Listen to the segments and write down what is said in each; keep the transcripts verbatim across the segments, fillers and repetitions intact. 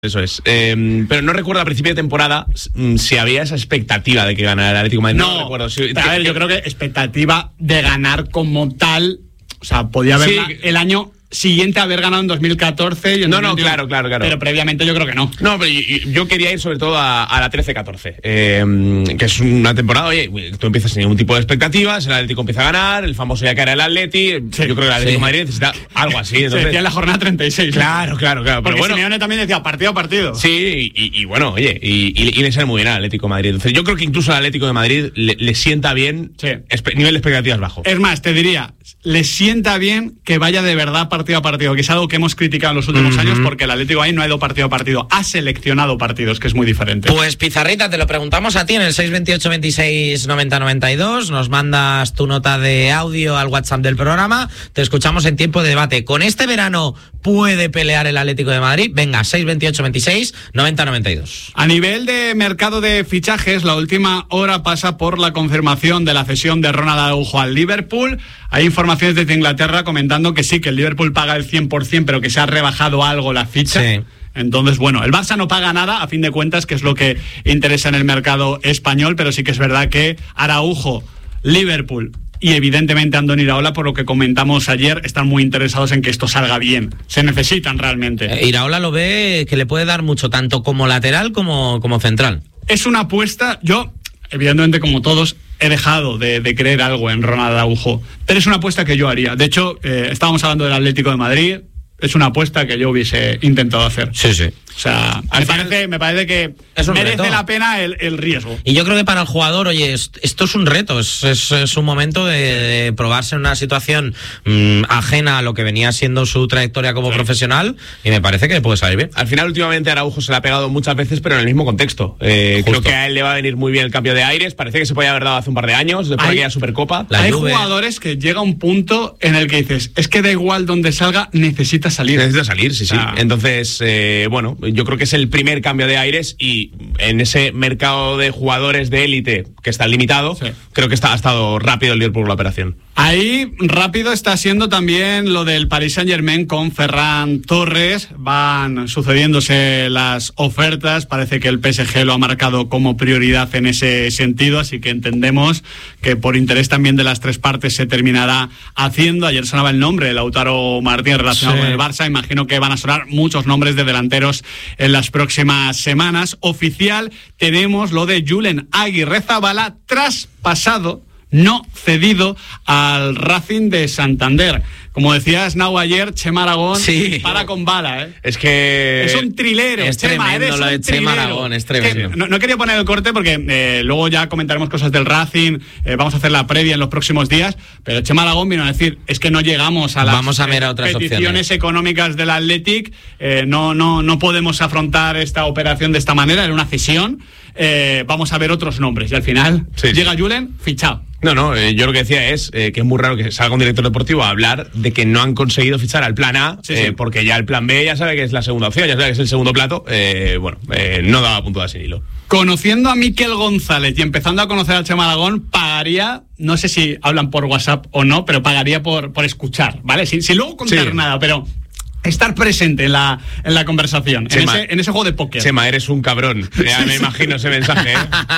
Eso es. Eh, pero no recuerdo a principio de temporada si había esa expectativa de que ganara el Atlético de Madrid. No, no recuerdo. Si, a ver, yo creo que expectativa de ganar como tal, o sea, podía haberla sí. el año siguiente haber ganado en dos mil catorce y en No, dos mil veintiuno, no, claro, claro, claro. Pero previamente yo creo que no. No, pero yo, yo quería ir sobre todo a, a la trece catorce, eh, que es una temporada, oye, tú empiezas sin ningún tipo de expectativas, el Atlético empieza a ganar, el famoso ya que era el Atleti, sí. Yo creo que el Atlético de sí. Madrid necesita algo así. Entonces, se decía en la jornada treinta y seis. Claro, claro, claro. Porque pero bueno, Simeone también decía partido a partido. Sí, y, y bueno, oye, y, y, y le sale muy bien al Atlético de Madrid. Entonces yo creo que incluso al Atlético de Madrid le, le sienta bien, sí. espe, nivel de expectativas bajo. Es más, te diría, le sienta bien que vaya de verdad partido a partido, que es algo que hemos criticado en los últimos uh-huh. años, porque el Atlético ahí no ha ido partido a partido, ha seleccionado partidos, que es muy diferente. Pues Pizarrita, te lo preguntamos a ti en el seis veintiocho veintiséis noventa noventa y dos, nos mandas tu nota de audio al WhatsApp del programa, te escuchamos en tiempo de debate. ¿Con este verano puede pelear el Atlético de Madrid? Venga, seis veintiocho veintiséis noventa noventa y dos. A nivel de mercado de fichajes, la última hora pasa por la confirmación de la cesión de Ronald Araujo al Liverpool. Hay informaciones desde Inglaterra comentando que sí, que el Liverpool paga el cien por ciento, pero que se ha rebajado algo la ficha. Sí. Entonces, bueno, el Barça no paga nada, a fin de cuentas, que es lo que interesa en el mercado español, pero sí que es verdad que Araujo, Liverpool y evidentemente Andoni Iraola, por lo que comentamos ayer, están muy interesados en que esto salga bien. Se necesitan realmente. Eh, Iraola lo ve que le puede dar mucho, tanto como lateral como, como central. Es una apuesta, yo, evidentemente como todos, he dejado de, de creer algo en Ronald Araujo, pero es una apuesta que yo haría. De hecho, eh, estábamos hablando del Atlético de Madrid, es una apuesta que yo hubiese intentado hacer. Sí, sí. O sea, me parece, me parece que merece reto. la pena el, el riesgo. Y yo creo que para el jugador, oye, esto es un reto, es, es, es un momento de, de probarse en una situación mmm, ajena a lo que venía siendo su trayectoria como sí. profesional, y me parece que puede salir bien. Al final, últimamente, Araujo se le ha pegado muchas veces, pero en el mismo contexto. Eh, creo que a él le va a venir muy bien el cambio de aires, parece que se podía haber dado hace un par de años, después de aquella Supercopa. La Hay Juve. Jugadores que llega un punto en el que dices, es que da igual donde salga, necesita salir. Necesita salir, sí, sí. Ah. Entonces, eh, bueno, yo creo que es el primer cambio de aires, y en ese mercado de jugadores de élite que está limitado, sí. creo que está, ha estado rápido el Liverpool la operación. Ahí rápido está siendo también lo del Paris Saint-Germain con Ferran Torres. Van sucediéndose las ofertas, parece que el P S G lo ha marcado como prioridad en ese sentido, así que entendemos que por interés también de las tres partes se terminará haciendo. Ayer sonaba el nombre de Lautaro Martínez relacionado sí. con el Barça, imagino que van a sonar muchos nombres de delanteros en las próximas semanas. Oficial, tenemos lo de Julen Aguirrezabala, traspasado, no cedido al Racing de Santander. Como decías, Nau, ayer, Chema Aragón sí. para con bala, ¿eh? Es que... Es un trilero, es Chema, tremendo eres lo de un Chema trilero. Aragón, es tremendo. Que no, no quería poner el corte porque eh, luego ya comentaremos cosas del Racing, eh, vamos a hacer la previa en los próximos días, pero Chema Aragón vino a decir, es que no llegamos a las vamos a ver a otras peticiones opciones. económicas del Athletic, eh, no, no, no podemos afrontar esta operación de esta manera, era una cesión, eh, vamos a ver otros nombres, y al final sí, llega sí. Julen, fichado. No, no, eh, yo lo que decía es eh, que es muy raro que salga un director deportivo a hablar de que no han conseguido fichar al plan A, sí, eh, sí. porque ya el plan B ya sabe que es la segunda opción, ya sabe que es el segundo plato, eh, bueno, eh, no daba puntada sin hilo. Conociendo a Miquel González y empezando a conocer a Chema Aragón, pagaría, no sé si hablan por WhatsApp o no, pero pagaría por, por escuchar, ¿vale? Sin, sin luego contar sí. nada, pero... estar presente en la, en la conversación, Chema, en, ese, en ese juego de póker. Chema, eres un cabrón. Ya me imagino ese mensaje, ¿eh?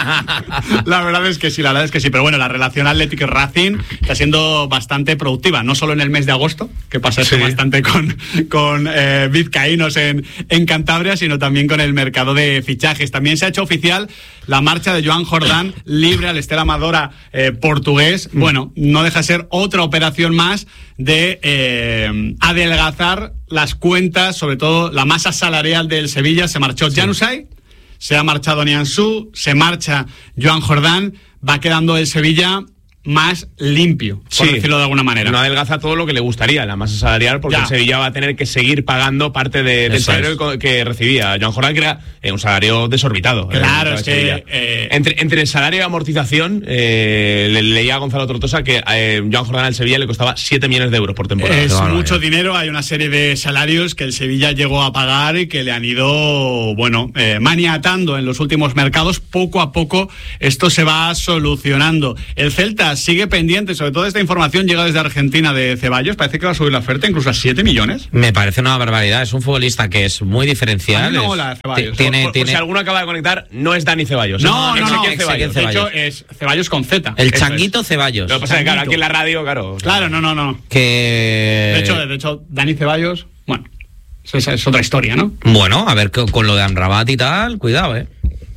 La verdad es que sí, la verdad es que sí. Pero bueno, la relación Athletic-Racing está siendo bastante productiva, no solo en el mes de agosto, que pasa esto sí. bastante con, con eh, vizcaínos en, en Cantabria, sino también con el mercado de fichajes. También se ha hecho oficial la marcha de Joan Jordán, libre al Estela Amadora eh, portugués. Mm. Bueno, no deja de ser otra operación más de eh, adelgazar las cuentas, sobre todo la masa salarial del Sevilla. Se marchó sí. Januzaj, se ha marchado Nianzú, se marcha Joan Jordán, va quedando el Sevilla más limpio, por sí. decirlo de alguna manera. No adelgaza todo lo que le gustaría, la masa salarial, porque ya. el Sevilla va a tener que seguir pagando parte de, del salario es. que recibía Joan Jordán, que era eh, un salario desorbitado. Claro, eh, es que... Eh... Entre, entre el salario y amortización, eh, le leía a Gonzalo Tortosa que eh, Joan Jordán al Sevilla le costaba siete millones de euros por temporada. Es no, mucho no, dinero, hay una serie de salarios que el Sevilla llegó a pagar y que le han ido, bueno, eh, maniatando en los últimos mercados. Poco a poco esto se va solucionando. El Celta Liga sigue pendiente, sobre todo esta información llega desde Argentina de Ceballos, parece que va a subir la oferta incluso a siete millones. Me parece una barbaridad, es un futbolista que es muy diferencial. A mí no es- mola Ceballos. tiene, Por- por tiene si alguno acaba de conectar, no es Dani Ceballos. No, es no, no, Ezequiel Ceballos. de hecho es Ceballos con Z. el Eso changuito Ceballos. Lo que pasa es que, claro, Changuito. aquí en la radio, claro. Claro, no, no, no. Que De hecho, de hecho, Dani Ceballos, bueno, esa es otra historia, ¿no? bueno, a ver con, con lo de Amrabat y tal, cuidado, eh.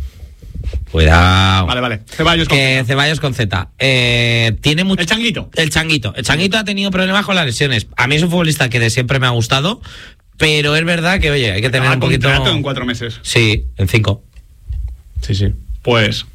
Cuidado. Vale, vale. Ceballos con Que Z. Ceballos con Z. Eh, tiene mucho. El changuito. El changuito. El changuito ha tenido problemas con las lesiones. A mí es un futbolista que de siempre me ha gustado, pero es verdad que, oye, hay que tener Acaba un poquito. contrato en cuatro meses. Sí, en cinco. Sí, sí. Pues.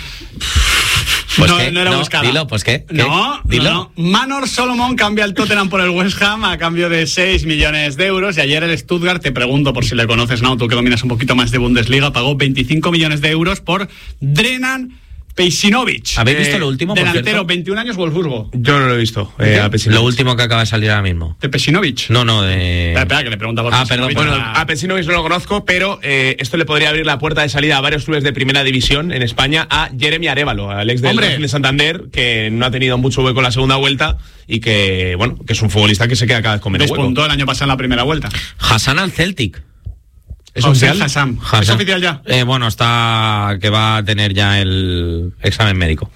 Pues no, qué, no era no, buscada. dilo, pues qué, ¿qué? No, Dilo. no, no. Manor Solomon cambia el Tottenham por el West Ham a cambio de seis millones de euros. Y ayer el Stuttgart, te pregunto por si le conoces, no, tú que dominas un poquito más de Bundesliga, pagó veinticinco millones de euros por Drenan Pejcinovic. ¿Habéis Eh, visto lo último, por delantero, cierto? veintiún años, Wolfsburgo. Yo no lo he visto. Eh, a Pejinovic. Lo último que acaba de salir ahora mismo. ¿De Pejinovic? No, no, de. Espera, espera, que le pregunta por Ah, Pejinovic. perdón, Bueno, a Pejinovic no lo conozco, pero eh, esto le podría abrir la puerta de salida a varios clubes de primera división en España, a Jeremy Arévalo, al ex del ¡Hombre! Racing de Santander, que no ha tenido mucho hueco en la segunda vuelta y que, bueno, que es un futbolista que se queda cada vez con menos hueco. Despuntó el año pasado en la primera vuelta. Hassan al Celtic. ¿Es Hossein oficial? Hassam. ¿Es Hassan. oficial ya? Eh, bueno, está que va a tener ya el examen médico.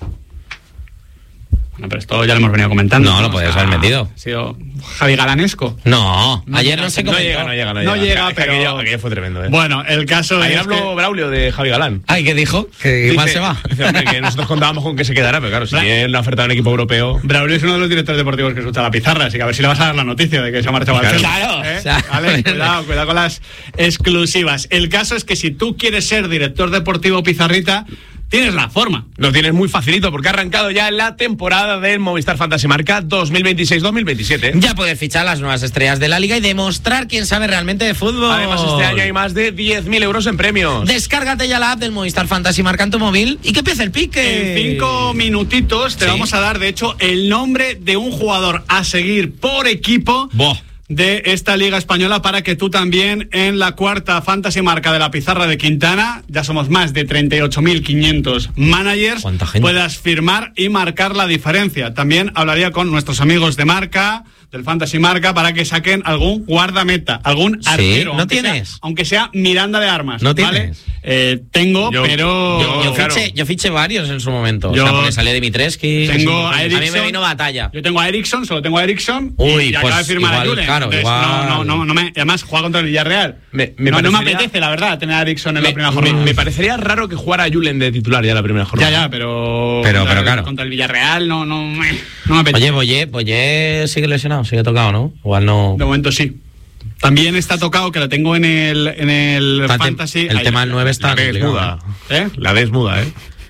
Bueno, pero esto ya lo hemos venido comentando. No, lo podías haber metido. Ha sido Javi Galanesco. No, No ayer llega, no se No comentó. llega, no llega, no No llega. llega, Que- que pero- aquello- aquello fue tremendo, ¿eh? Bueno, el caso Ayer es habló que... Braulio de Javi Galán. Ay, ¿qué dijo? Que Dice- igual se va. dice, hombre, que nosotros contábamos con que se quedara, pero claro, si Bra- él no ha ofertado un equipo europeo. Braulio es uno de los directores deportivos que escucha la pizarra, así que a ver si le vas a dar la noticia de que se ha marchado al Claro. Celta, Claro, ¿eh? o sea, Vale, cuidado, cuidado con las exclusivas. El caso es que si tú quieres ser director deportivo pizarrita, tienes la forma. Lo tienes muy facilito porque ha arrancado ya la temporada del Movistar Fantasy Marca dos mil veintiséis dos mil veintisiete. Ya puedes fichar las nuevas estrellas de la liga y demostrar quién sabe realmente de fútbol. Además, este año hay más de diez mil euros en premios. Descárgate ya la app del Movistar Fantasy Marca en tu móvil y que empiece el pique. En cinco minutitos te Sí. vamos a dar, de hecho, el nombre de un jugador a seguir por equipo Buah. de esta Liga Española para que tú también en la cuarta Fantasy Marca de la pizarra de Quintana, ya somos más de treinta y ocho mil quinientos managers, ¿Cuánta gente? puedas firmar y marcar la diferencia. También hablaría con nuestros amigos de Marca, del Fantasy Marca, para que saquen algún guardameta, algún Sí, arquero. ¿no aunque sea- tienes? aunque sea Miranda de Armas. ¿No ¿vale? tienes? Eh, tengo, Yo- pero... Yo, yo claro. fiché, yo fiché varios en su momento. Yo- o sea, porque salió Dimitrescu. Tengo a a mí Eriksson. me vino batalla. Yo tengo a Ericsson, solo tengo a Ericsson. Uy, y acaba pues de firmar igual, a Julen. claro, Entonces, igual. No, no, no, no me, y además juega contra el Villarreal. Me- me no, no me parecería- apetece, la verdad, tener a Ericsson en Me, la primera me- jornada. me parecería raro que jugara Julen de titular ya la primera Ya, jornada. ya, pero. Pero- contra pero el- claro. Contra el Villarreal no, no, me- no me apetece. Oye, Boyé, Boyé sigue lesionado, sigue tocado, ¿no? Igual no. De momento sí. También está tocado, que lo tengo en el, en el Está el tem- Fantasy. el Ahí, tema del nueve está La D es complicado, muda. ¿Eh? La D es muda, ¿eh?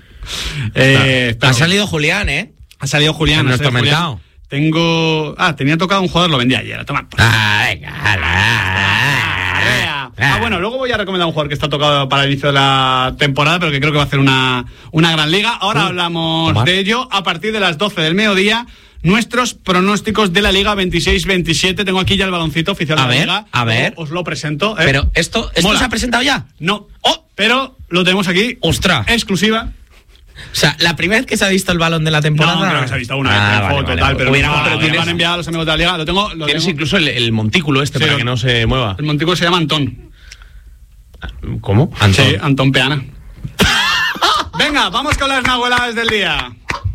Eh, espera. Ha salido Julián, ¿eh? Ha salido Julián. en ha nuestro salido Julián. mercado. Tengo. Ah, tenía tocado un jugador, lo vendí ayer. Toma. Ah, venga, ala. Ah, bueno, luego voy a recomendar un jugador que está tocado para el inicio de la temporada, pero que creo que va a hacer una, una gran liga. Ahora hablamos Omar. de ello a partir de las doce del mediodía. Nuestros pronósticos de la Liga veintiséis veintisiete. Tengo aquí ya el baloncito oficial A de la ver, Liga. a ver. Os lo presento. ¿eh? Pero esto, ¿esto Mola. se ha presentado ya? No. Oh, pero lo tenemos aquí. ¡Ostras! Exclusiva. O sea, la primera vez que se ha visto el balón de la temporada. No, creo que se ha visto una Ah, vez en vale, foto vale, tal, vale. pero, Hubiera no, molado, pero hubiera me lo han molado. enviado los amigos de la Liga. Lo tengo. Lo Tienes tengo. incluso el, el montículo este Sí, para lo- que no se mueva. El montico se llama Antón. ¿Cómo? Antón. Sí, Antón Peana. Venga, vamos con las nahueladas del día.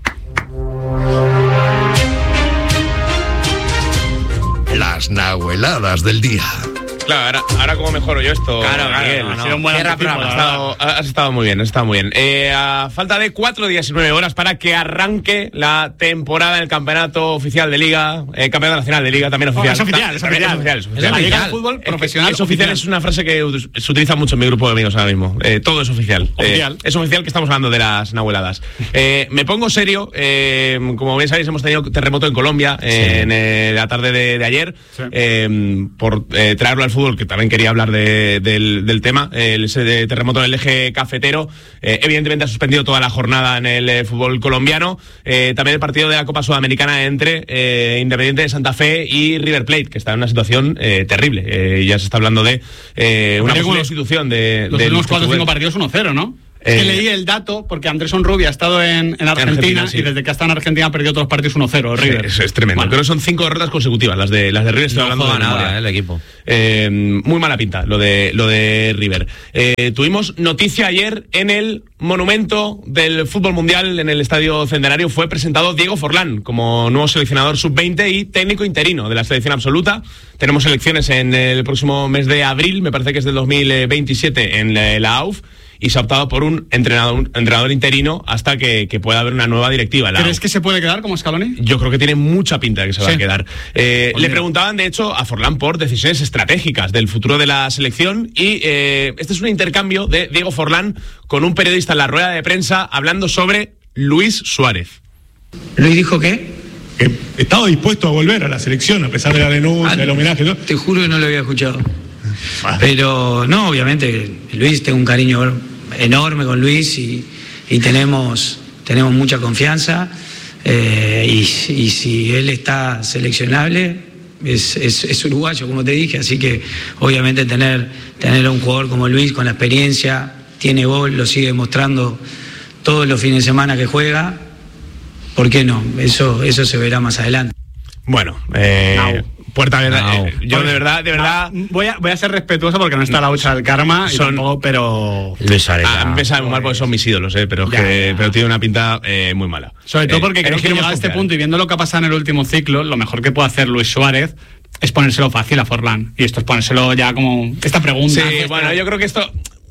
Las nahueladas del día. Claro, ahora, ahora cómo mejoro yo esto. Claro, claro, Miguel. no, Ha no. sido un buen Cierra anticipo, programa. la Has verdad. estado, has estado muy bien, has estado muy bien. Eh, a falta de cuatro días y nueve horas para que arranque la temporada del campeonato oficial de Liga, eh, campeonato nacional de Liga, también oficial. es oficial, es También oficial. es oficial, es Es oficial. La Liga de oficial. Fútbol Es que Profesional. Es oficial, es una frase que us- se utiliza mucho en mi grupo de amigos ahora mismo. Eh, todo es oficial. Oficial. Eh, es oficial que estamos hablando de las nahueladas. Eh, me pongo serio. eh, como bien sabéis, hemos tenido terremoto en Colombia eh, en eh, la tarde de, de ayer. Sí. Eh, por eh, traerlo al fútbol, que también quería hablar de, del, del tema. El, ese de terremoto en el eje cafetero. Eh, evidentemente ha suspendido toda la jornada en el eh, fútbol colombiano. Eh, también el partido de la Copa Sudamericana entre eh, Independiente de Santa Fe y River Plate, que está en una situación eh, terrible. Eh, ya se está hablando de eh, una Parece como posible los- sustitución de, Los del últimos cuatro o cinco portugués. partidos uno cero, ¿no? Es que Eh, leí el dato, porque Andrés Onrubia ha estado en, en Argentina, Argentina, sí. y desde que ha estado en Argentina ha perdido todos los partidos uno cero, Sí, River. es, es tremendo. Bueno. Creo que son cinco derrotas consecutivas las de las de River. Estoy No hablando juega de nada, memoria. eh, el equipo. Eh, muy mala pinta lo de lo de River. Eh, tuvimos noticia ayer en el monumento del fútbol mundial en el Estadio Centenario. Fue presentado Diego Forlán como nuevo seleccionador sub veinte y técnico interino de la selección absoluta. Tenemos elecciones en el próximo mes de abril, me parece que es del dos mil veintisiete, en la, la A U F. Y se ha optado por un entrenador, un entrenador interino hasta que, que pueda haber una nueva directiva. La ¿Crees que se puede quedar como Scaloni? Yo creo que tiene mucha pinta de que se va Sí. a quedar. Eh, Pues le mira. preguntaban, de hecho, a Forlán por decisiones estratégicas del futuro de la selección y eh, este es un intercambio de Diego Forlán con un periodista en la rueda de prensa hablando sobre Luis Suárez. Luis dijo que, que estaba dispuesto a volver a la selección a pesar de la denuncia, Ah, del homenaje, ¿no? te juro que no lo había escuchado. Pero no, obviamente, Luis, tengo un cariño enorme con Luis y, y tenemos, tenemos mucha confianza. eh, y, y si él está seleccionable, es, es, es uruguayo, como te dije, así que obviamente tener, tener a un jugador como Luis con la experiencia, tiene gol, lo sigue demostrando todos los fines de semana que juega, ¿por qué no? Eso, eso se verá más adelante. Bueno, eh, No. puerta abierta. No. Eh, yo de verdad, de verdad. No, voy, a, voy a ser respetuoso porque no está la hucha del karma, y Son- tampoco, pero... Luis Suárez. A mí me sabe muy mal porque son mis ídolos, eh, pero, es Ya, que, ya. pero tiene una pinta eh, muy mala. Sobre todo Eh, porque en creo el que queremos llegado a este confiar. punto y viendo lo que ha pasado en el último ciclo, lo mejor que puede hacer Luis Suárez es ponérselo fácil a Forlán. Y esto es ponérselo ya como esta pregunta. Sí, bueno, yo creo que esto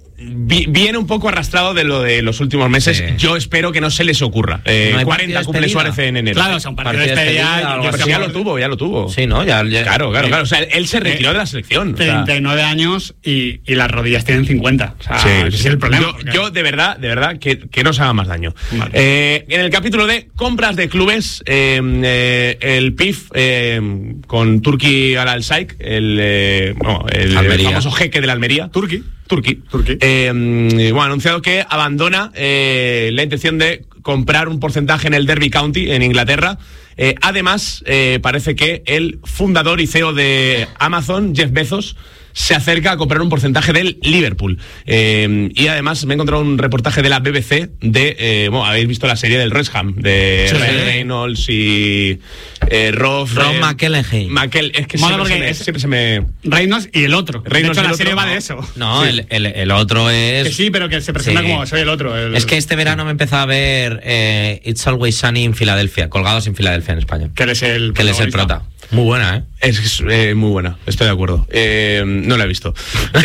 vi- viene un poco arrastrado de lo de los últimos meses. Sí. Yo espero que no se les ocurra. Eh, No hay cuarenta partido cumple despedida. Suárez en enero. Claro, o sea, un partido de Partido de despedida. despedida, yo algo Pero estoy si ya a lo favor- tuvo, ya lo tuvo. Sí, ¿no? Ya, ya- Claro, claro, claro. O sea, él se retiró de la selección. O sea, treinta y nueve años y, y las rodillas tienen cincuenta. O sea, Sí, ese es el problema. Yo, porque- yo, de verdad, de verdad, que, que no se haga más daño. Vale. Eh, en el capítulo de compras de clubes, eh, eh, el P I F eh, con Turki Al Al-Saik, el, eh, bueno, el Almería. famoso jeque de la Almería. Turki. Turki. Turki. Eh, bueno, ha anunciado que abandona eh, la intención de comprar un porcentaje en el Derby County, en Inglaterra. Eh, además, eh, parece que el fundador y C E O de Amazon, Jeff Bezos, se acerca a comprar un porcentaje del Liverpool. Eh, y además me he encontrado un reportaje de la B B C de, eh, bueno, habéis visto la serie del Wrexham, de Sí. Ryan Reynolds y eh, Rob... Ron eh, McElhenney. McEl- es que Mola siempre se, porque me, es- siempre se me... Reynolds y el otro. Reynolds de y hecho, el la serie otro, va de no. eso. No, Sí. el, el, el otro es... Que sí, pero que se presenta Sí. como soy el otro. el- Es que este verano me empezó a ver eh, It's Always Sunny en Filadelfia, Colgados en Filadelfia en España. Que él es el Que él es el protagonista. prota. Muy buena, ¿eh? Es, es, eh, muy buena, estoy de acuerdo. Eh, no la he visto.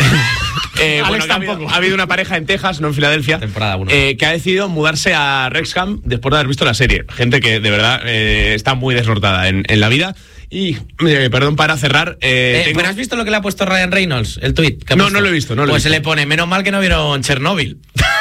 Eh, Alex bueno, que ha, habido, tampoco. ha habido una pareja en Texas, no en Filadelfia, Temporada uno. eh, que ha decidido mudarse a Wrexham después de haber visto la serie. Gente que de verdad eh, está muy desnortada en, en la vida. Y, eh, perdón, para cerrar. eh, Eh, tengo- ¿Pero has visto lo que le ha puesto Ryan Reynolds? El tuit. que ha No, puesto? no lo he visto, no lo he Pues visto. se le pone, menos mal que no vieron Chernobyl.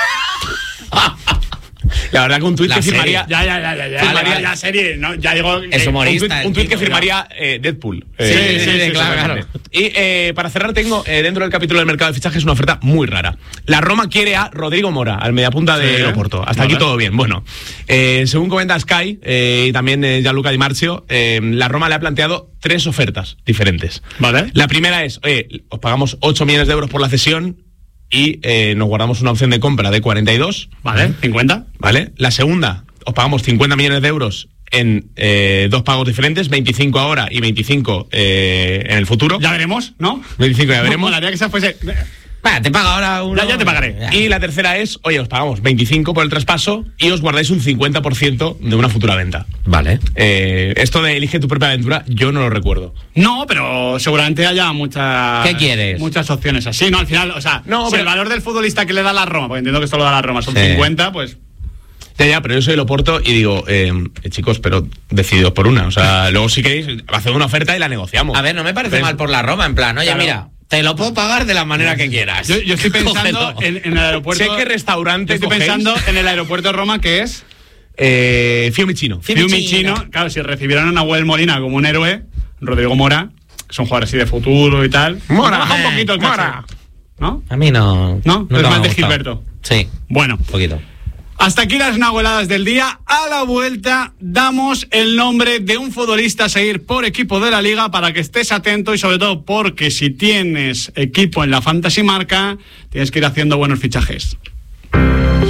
La verdad que un tuit La que serie. firmaría. Ya, ya, ya, ya, ya. Firmaría- ya, ya, serie, no, ya digo. Es que- humorista. Un tuit, el un tuit que tipo, firmaría eh, Deadpool. Sí, Eh, sí, sí, claro, totalmente. claro. Y eh, para cerrar tengo eh, dentro del capítulo del mercado de fichajes una oferta muy rara. La Roma quiere a Rodrigo Mora, al mediapunta de Sí. Oporto. Hasta Vale. aquí todo bien. Bueno, eh, según comenta Sky eh, y también eh, Gianluca Di Marzio, eh, la Roma le ha planteado tres ofertas diferentes. Vale. La primera es, oye, os pagamos ocho millones de euros por la cesión y eh, nos guardamos una opción de compra de cuarenta y dos. Vale, cincuenta. ¿Vale? La segunda, os pagamos cincuenta millones de euros en eh, dos pagos diferentes, veinticinco ahora y veinticinco eh, en el futuro. Ya veremos, ¿no? veinticinco ya veremos. Molaría que esa fuese. Va, te paga ahora uno. Ya, ya te pagaré. Ya. Y la tercera es, oye, os pagamos veinticinco por el traspaso y os guardáis un cincuenta por ciento de una futura venta. Vale. Eh, esto de elige tu propia aventura, yo no lo recuerdo. No, pero seguramente haya muchas. ¿Qué quieres? Muchas opciones así, ¿no? Al final, o sea, No, si pero- el valor del futbolista que le da la Roma, porque entiendo que esto lo da la Roma, son Sí. cincuenta, pues. Ya, ya, pero yo soy el Oporto y digo, eh, eh, chicos, pero decididos por una. O sea, luego si queréis, haced una oferta y la negociamos. A ver, no me parece Pero- mal por la Roma, en plan, oye, Claro. mira, te lo puedo pagar de la manera que quieras. Yo, yo estoy pensando Cógelo. en, en el aeropuerto. Sé qué restaurante yo estoy cogéis. pensando en el aeropuerto de Roma, que es Eh, Fiumicino. Fiumicino. Fiumicino. Claro, si recibieron a Nahuel Molina como un héroe, Rodrigo Mora, que son jugadores así de futuro y tal. Mora, baja un eh, poquito el Mora. caché, ¿no? A mí no. ¿No? nunca Es me más ha de gustado. Gilberto. Sí, Bueno, un poquito. hasta aquí las nahueladas del día. A la vuelta damos el nombre de un futbolista a seguir por equipo de la liga para que estés atento y sobre todo porque si tienes equipo en la Fantasy Marca, tienes que ir haciendo buenos fichajes.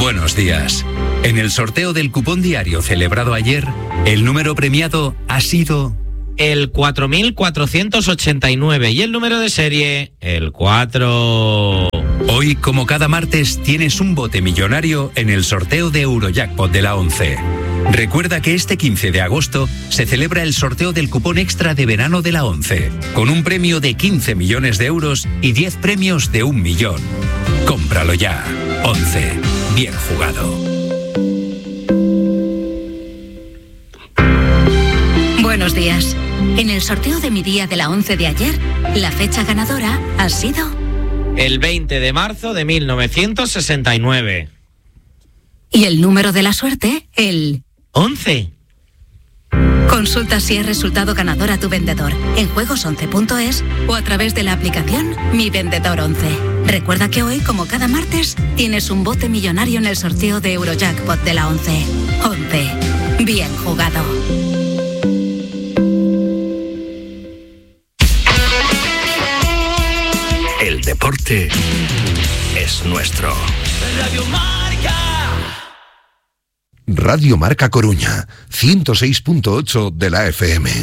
Buenos días. En el sorteo del cupón diario celebrado ayer, el número premiado ha sido el cuatro mil cuatrocientos ochenta y nueve y el número de serie, el cuatro. Hoy, como cada martes, tienes un bote millonario en el sorteo de Eurojackpot de la ONCE. Recuerda que este quince de agosto se celebra el sorteo del cupón extra de verano de la ONCE, con un premio de quince millones de euros y diez premios de un millón. Cómpralo ya. ONCE. Bien jugado. Buenos días. En el sorteo de mi día de la ONCE de ayer, la fecha ganadora ha sido el veinte de marzo de mil novecientos sesenta y nueve. Y el número de la suerte, el once. Consulta si es resultado ganador a tu vendedor en juegos once punto es o a través de la aplicación Mi Vendedor once. Recuerda que hoy, como cada martes, tienes un bote millonario en el sorteo de Eurojackpot de la ONCE. ONCE. Bien jugado. El deporte es nuestro. Radio Marca. Radio Marca Coruña, ciento seis punto ocho de la F M.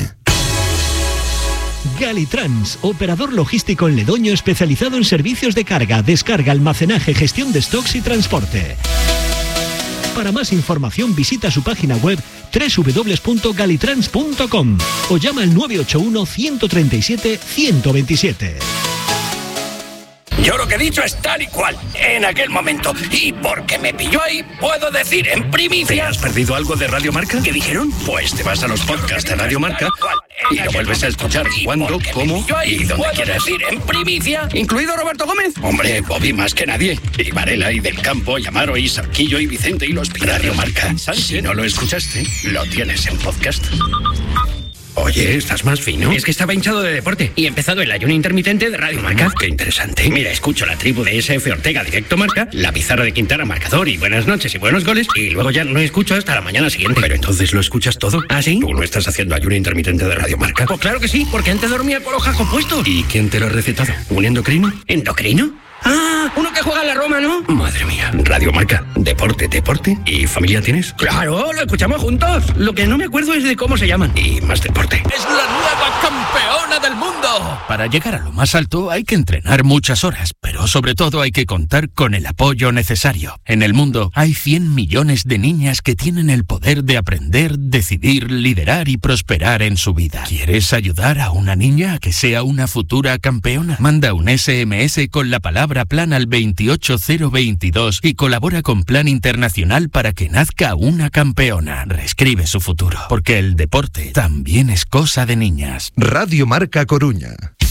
Galitrans, operador logístico en Ledoño especializado en servicios de carga, descarga, almacenaje, gestión de stocks y transporte. Para más información visita su página web doble u doble u doble u punto galitrans punto com o llama al nueve ocho uno, uno tres siete, uno dos siete. Yo lo que he dicho es tal y cual, en aquel momento. Y porque me pilló ahí, puedo decir en primicia... ¿Te has perdido algo de Radio Marca? ¿Qué dijeron? Pues te vas a los podcasts de Radio Marca y lo vuelves a escuchar cuando, cómo y donde quieras. Decir en primicia, incluido Roberto Gómez. Hombre, Bobby más que nadie. Y Varela, y Del Campo, y Amaro, y Sarquillo, y Vicente, y los Pilares. Radio Marca. Si no lo escuchaste, lo tienes en podcast. Oye, ¿estás más fino? Es que estaba hinchado de deporte y he empezado el ayuno intermitente de Radio Marca. Qué interesante. Mira, escucho la tribu de S F Ortega Directo Marca, la pizarra de Quintana Marcador y buenas noches y buenos goles, y luego ya no escucho hasta la mañana siguiente. Pero entonces lo escuchas todo. ¿Ah, sí? ¿Tú no estás haciendo ayuno intermitente de Radio Marca? Pues claro que sí, porque antes dormía con los jajos puestos. ¿Y quién te lo ha recetado? ¿Un endocrino? ¿Endocrino? Ah, uno que juega en la Roma, ¿no? Madre mía. Radio Marca. Deporte, deporte. ¿Y familia tienes? Claro, lo escuchamos juntos. Lo que no me acuerdo es de cómo se llaman. Y más deporte. Es la nueva campeona del mundo. Para llegar a lo más alto hay que entrenar muchas horas, pero sobre todo hay que contar con el apoyo necesario. En el mundo hay cien millones de niñas que tienen el poder de aprender, decidir, liderar y prosperar en su vida. ¿Quieres ayudar a una niña a que sea una futura campeona? Manda un ese eme ese con la palabra Plan al veintiocho cero veintidós y colabora con Plan Internacional para que nazca una campeona. Reescribe su futuro, porque el deporte también es cosa de niñas. Radio Marca Coruña.